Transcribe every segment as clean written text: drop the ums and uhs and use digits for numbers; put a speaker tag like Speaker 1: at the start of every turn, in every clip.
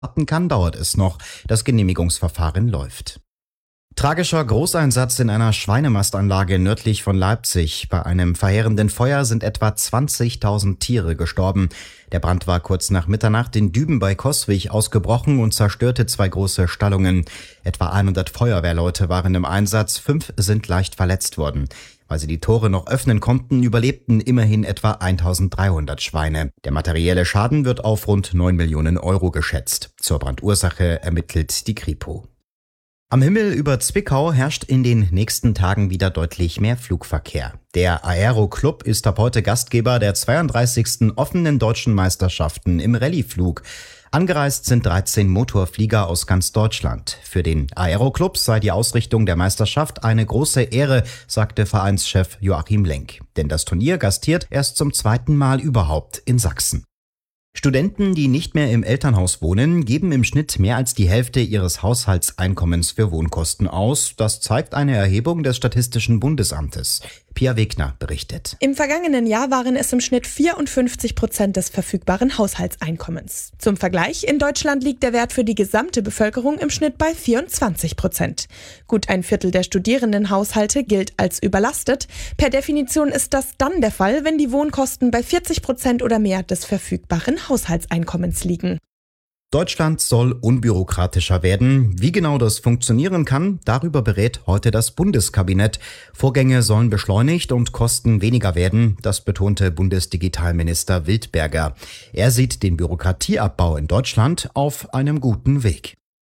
Speaker 1: warten kann, dauert es noch. Das Genehmigungsverfahren läuft. Tragischer Großeinsatz in einer Schweinemastanlage nördlich von Leipzig. Bei einem verheerenden Feuer sind etwa 20.000 Tiere gestorben. Der Brand war kurz nach Mitternacht in Düben bei Coswig ausgebrochen und zerstörte 2 große Stallungen. Etwa 100 Feuerwehrleute waren im Einsatz, 5 sind leicht verletzt worden. Weil sie die Tore noch öffnen konnten, überlebten immerhin etwa 1.300 Schweine. Der materielle Schaden wird auf rund 9 Millionen Euro geschätzt. Zur Brandursache ermittelt die Kripo. Am Himmel über Zwickau herrscht in den nächsten Tagen wieder deutlich mehr Flugverkehr. Der Aero Club ist ab heute Gastgeber der 32. offenen deutschen Meisterschaften im Rallyeflug. Angereist sind 13 Motorflieger aus ganz Deutschland. Für den Aero Club sei die Ausrichtung der Meisterschaft eine große Ehre, sagte Vereinschef Joachim Lenk. Denn das Turnier gastiert erst zum 2. Mal überhaupt in Sachsen. Studenten, die nicht mehr im Elternhaus wohnen, geben im Schnitt mehr als die Hälfte ihres Haushaltseinkommens für Wohnkosten aus. Das zeigt eine Erhebung des Statistischen Bundesamtes. Pia Wegner berichtet.
Speaker 2: Im vergangenen Jahr waren es im Schnitt 54% des verfügbaren Haushaltseinkommens. Zum Vergleich, in Deutschland liegt der Wert für die gesamte Bevölkerung im Schnitt bei 24%. Gut ein Viertel der Studierendenhaushalte gilt als überlastet. Per Definition ist das dann der Fall, wenn die Wohnkosten bei 40% oder mehr des verfügbaren Haushaltseinkommens liegen.
Speaker 1: Deutschland soll unbürokratischer werden. Wie genau das funktionieren kann, darüber berät heute das Bundeskabinett. Vorgänge sollen beschleunigt und Kosten weniger werden, das betonte Bundesdigitalminister Wildberger. Er sieht den Bürokratieabbau in Deutschland auf einem guten Weg.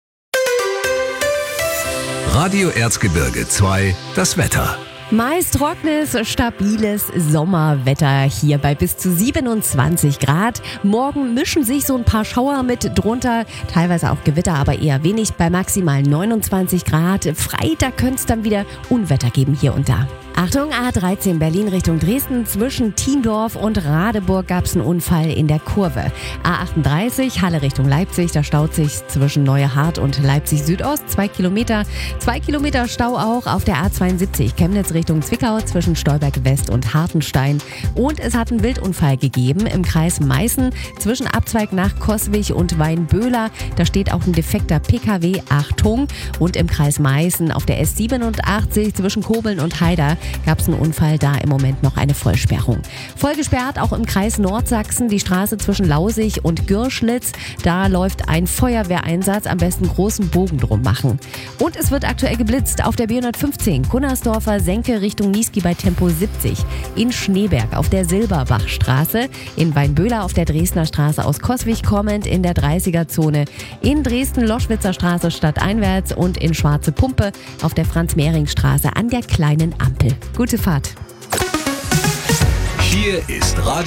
Speaker 3: Radio Erzgebirge 2, das Wetter.
Speaker 4: Meist trockenes, stabiles Sommerwetter hier bei bis zu 27 Grad. Morgen mischen sich so ein paar Schauer mit drunter, teilweise auch Gewitter, aber eher wenig bei maximal 29 Grad. Freitag könnte es dann wieder Unwetter geben hier und da. Achtung, A13 Berlin Richtung Dresden. Zwischen Thiendorf und Radeburg gab es einen Unfall in der Kurve. A38 Halle Richtung Leipzig, da staut sich zwischen Neuehardt und Leipzig Südost 2 Kilometer. 2 Kilometer Stau auch auf der A72 Chemnitz Richtung Zwickau zwischen Stolberg West und Hartenstein. Und es hat einen Wildunfall gegeben im Kreis Meißen zwischen Abzweig nach Coswig und Weinböhler. Da steht auch ein defekter PKW, Achtung. Und im Kreis Meißen auf der S87 zwischen Kobeln und Haider gab es einen Unfall, da im Moment noch eine Vollsperrung. Voll gesperrt auch im Kreis Nordsachsen die Straße zwischen Lausig und Gürschlitz. Da läuft ein Feuerwehreinsatz, am besten großen Bogen drum machen. Und es wird aktuell geblitzt auf der B115 Gunnersdorfer Senke Richtung Niesky bei Tempo 70. In Schneeberg auf der Silberbachstraße. In Weinböhler auf der Dresdner Straße aus Coswig kommend in der 30er-Zone. In Dresden-Loschwitzer Straße stadteinwärts und in Schwarze Pumpe auf der Franz-Mehring-Straße an der kleinen Ampel. Gute Fahrt.
Speaker 3: Hier ist Radio